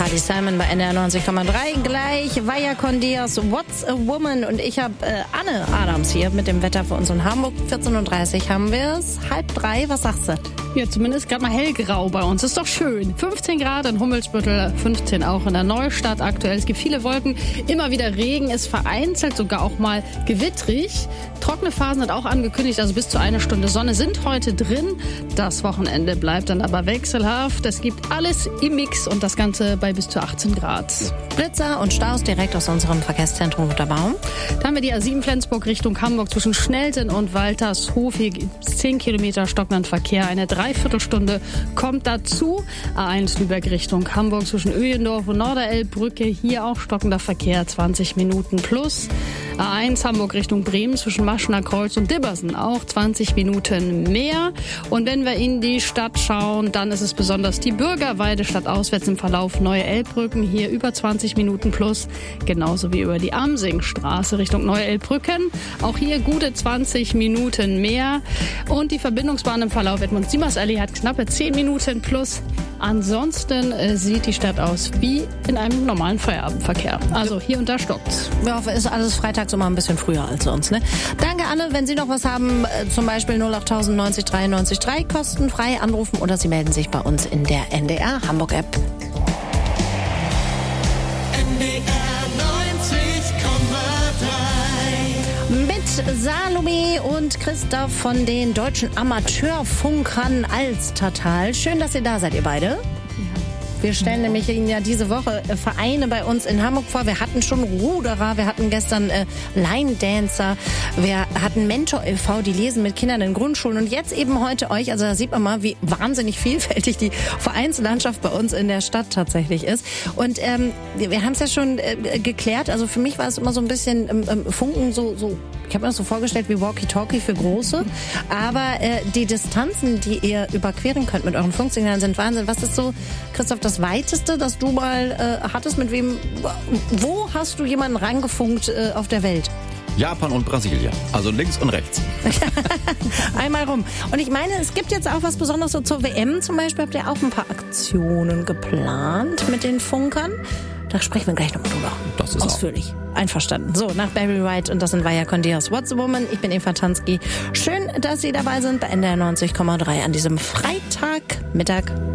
Carly Simon bei NDR 90,3. Gleich Vaya con Dios, What's a Woman? Und ich habe Anne Adams hier mit dem Wetter für uns in Hamburg. 14.30 Uhr haben wir es. 2:30, was sagst du? Ja, zumindest gerade mal hellgrau bei uns. Ist doch schön. 15 Grad in Hummelsbüttel, 15 auch in der Neustadt aktuell. Es gibt viele Wolken, immer wieder Regen, ist vereinzelt sogar auch mal gewittrig. Trockene Phasen sind auch angekündigt, also bis zu 1 Stunde Sonne sind heute drin. Das Wochenende bleibt dann aber wechselhaft. Es gibt alles im Mix und das Ganze bei bis zu 18 Grad. Blitzer und Staus direkt aus unserem Verkehrszentrum Unterbaum. Da haben wir die A7 Flensburg Richtung Hamburg zwischen Schnelten und Waltershof. Hier gibt es 10 Kilometer stockenden Verkehr. Eine Dreiviertelstunde kommt dazu. A1 Lübeck Richtung Hamburg zwischen Öhendorf und Norderelbbrücke. Hier auch stockender Verkehr, 20 Minuten plus. A1 Hamburg Richtung Bremen zwischen Maschener Kreuz und Dibbersen auch 20 Minuten mehr. Und wenn wir in die Stadt schauen, dann ist es besonders die Bürgerweide stadtauswärts im Verlauf Neue Elbbrücken. Hier über 20 Minuten plus. Genauso wie über die Amsingstraße Richtung Neue Elbbrücken. Auch hier gute 20 Minuten mehr. Und die Verbindungsbahn im Verlauf Edmund-Siemers-Allee hat knappe 10 Minuten plus. Ansonsten sieht die Stadt aus wie in einem normalen Feierabendverkehr. Also hier und da stockt's. Ja, ist alles freitags immer ein bisschen früher als sonst, ne? Danke, Anne. Wenn Sie noch was haben, zum Beispiel 08000 90 93 3, kostenfrei anrufen oder Sie melden sich bei uns in der NDR Hamburg App. NDR 90,3. Mit Salome und Christoph von den Deutschen Amateurfunkern Alstertal. Schön, dass ihr da seid, ihr beide. Wir stellen nämlich Ihnen ja diese Woche Vereine bei uns in Hamburg vor. Wir hatten schon Ruderer, wir hatten gestern Line Dancer, wir hatten Mentor e.V., die lesen mit Kindern in Grundschulen und jetzt eben heute euch. Also da sieht man mal, wie wahnsinnig vielfältig die Vereinslandschaft bei uns in der Stadt tatsächlich ist. Und wir haben es ja schon geklärt. Also für mich war es immer so ein bisschen Funken so ich habe mir das so vorgestellt wie Walkie-Talkie für Große. Aber die Distanzen, die ihr überqueren könnt mit euren Funksignalen, sind Wahnsinn. Was ist so, Christoph, das Weiteste, das du mal hattest? Mit wem? Wo hast du jemanden rangefunkt auf der Welt? Japan und Brasilien, also links und rechts. Einmal rum. Und ich meine, es gibt jetzt auch was Besonderes so zur WM. Zum Beispiel habt ihr auch ein paar Aktionen geplant mit den Funkern. Da sprechen wir gleich nochmal drüber. Das ist ausführlich. Einverstanden. So, nach Barry White und das sind Vaya con Dios. What's a Woman? Ich bin Eva Tansky. Schön, dass Sie dabei sind bei NDR 90,3 an diesem Freitagmittag.